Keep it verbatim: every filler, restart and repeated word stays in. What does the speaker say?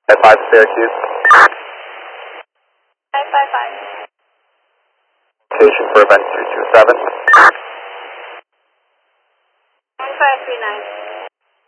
At five Syracuse. five five five. Station for event three two seven.